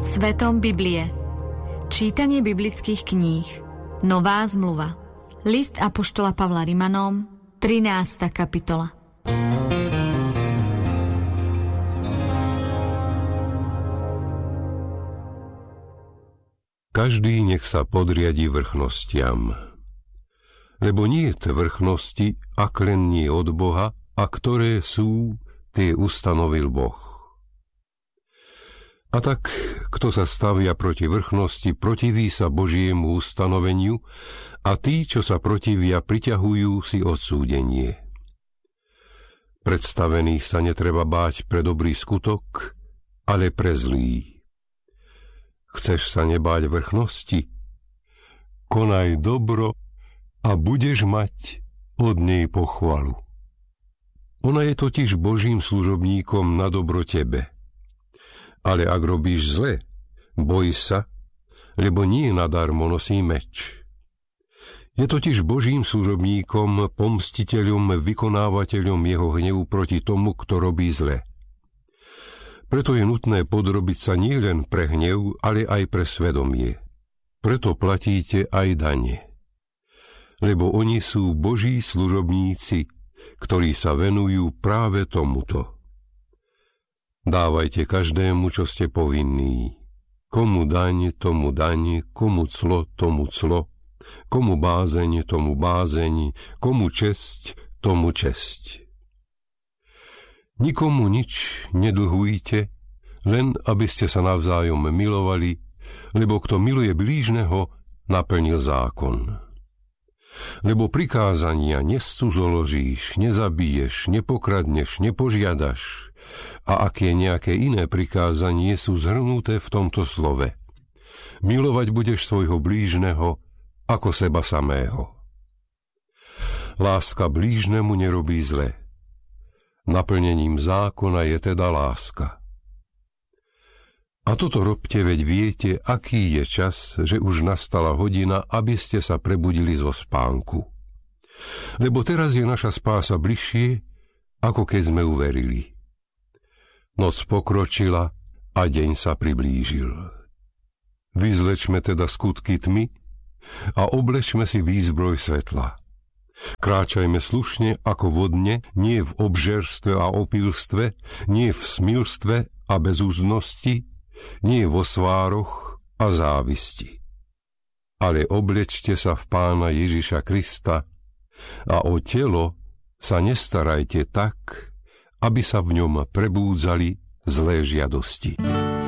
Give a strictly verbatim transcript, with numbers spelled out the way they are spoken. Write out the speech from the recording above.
Svetom Biblie. Čítanie biblických kníh. Nová zmluva. List apoštola Pavla Rimanom, trinásta kapitola. Každý nech sa podriadi vrchnostiam. Lebo nie je vrchnosti, ak len nie od Boha, a ktoré sú, tie ustanovil Boh. A tak, kto sa stavia proti vrchnosti, protiví sa Božiemu ustanoveniu, a tí, čo sa protivia, priťahujú si odsúdenie. Predstavených sa netreba báť pre dobrý skutok, ale pre zlý. Chceš sa nebáť vrchnosti? Konaj dobro a budeš mať od nej pochvalu. Ona je totiž Božím služobníkom na dobro tebe. Ale ak robíš zle, boj sa, lebo nie nadarmo nosí meč. Je totiž Božím služobníkom, pomstiteľom, vykonávateľom jeho hnevu proti tomu, kto robí zle. Preto je nutné podrobiť sa nielen pre hnev, ale aj pre svedomie. Preto platíte aj dane. Lebo oni sú Boží služobníci, ktorí sa venujú práve tomuto. Dávajte každému, čo ste povinní. Komu daň, tomu daň, komu clo, tomu clo, komu bázeň, tomu bázeň, komu česť, tomu česť. Nikomu nič nedlhujte, len aby ste sa navzájom milovali, lebo kto miluje blížneho, naplnil zákon. Lebo prikázania nescudzoložíš, nezabiješ, nepokradneš, nepožiadaš, a aké nejaké iné prikázanie sú zhrnuté v tomto slove. Milovať budeš svojho blížneho ako seba samého. Láska blížnemu nerobí zle. Naplnením zákona je teda láska. A toto robte, veď viete, aký je čas, že už nastala hodina, aby ste sa prebudili zo spánku. Lebo teraz je naša spása bližšie, ako keď sme uverili. Noc pokročila a deň sa priblížil. Vyzlečme teda skutky tmy a oblečme si výzbroj svetla. Kráčajme slušne ako vodne, nie v obžerstve a opilstve, nie v smilstve a bezúznosti, nie vo svároch a závisti. Ale oblečte sa v Pána Ježiša Krista a o telo sa nestarajte tak, aby sa v ňom prebúdzali zlé žiadosti.